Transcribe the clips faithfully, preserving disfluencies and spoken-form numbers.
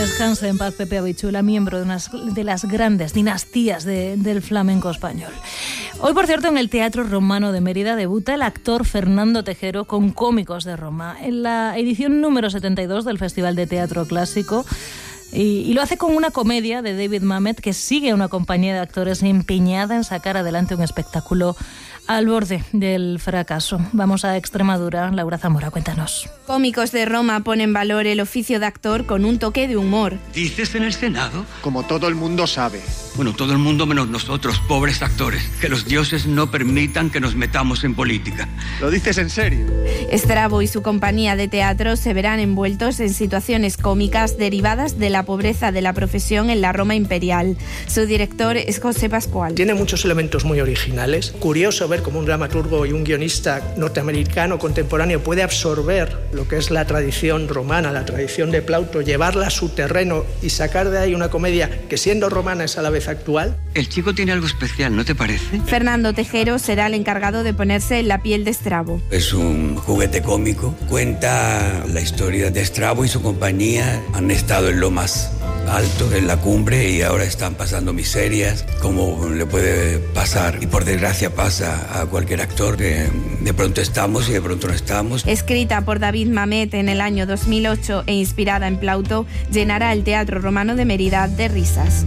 Descanse en paz Pepe Habichula, miembro de, unas, de las grandes dinastías de, del flamenco español. Hoy, por cierto, en el Teatro Romano de Mérida debuta el actor Fernando Tejero con Cómicos de Roma, en la edición número setenta y dos del Festival de Teatro Clásico. Y, y lo hace con una comedia de David Mamet que sigue a una compañía de actores empeñada en sacar adelante un espectáculo al borde del fracaso. Vamos a Extremadura. Laura Zamora, cuéntanos. Cómicos de Roma pone en valor el oficio de actor con un toque de humor. ¿Dices en el Senado? Como todo el mundo sabe. Bueno, todo el mundo menos nosotros, pobres actores. Que los dioses no permitan que nos metamos en política. ¿Lo dices en serio? Strabo y su compañía de teatro se verán envueltos en situaciones cómicas derivadas de la pobreza de la profesión en la Roma imperial. Su director es José Pascual. Tiene muchos elementos muy originales. Curioso ver cómo un dramaturgo y un guionista norteamericano contemporáneo puede absorber lo que es la tradición romana, la tradición de Plauto, llevarla a su terreno y sacar de ahí una comedia que, siendo romana, es a la vez actual. El chico tiene algo especial, ¿no te parece? Fernando Tejero será el encargado de ponerse en la piel de Strabo. Es un juguete cómico. Cuenta la historia de Strabo y su compañía. Han estado en lo más alto, en la cumbre, y ahora están pasando miserias, como le puede pasar, y por desgracia pasa a cualquier actor, que de pronto estamos y de pronto no estamos. Escrita por David Mamet en el año dos mil ocho e inspirada en Plauto, llenará el Teatro Romano de Mérida de risas.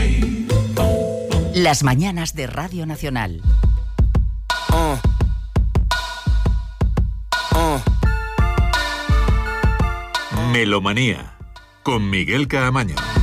Las mañanas de Radio Nacional. Uh. Uh. Melomanía, con Miguel Caamaño.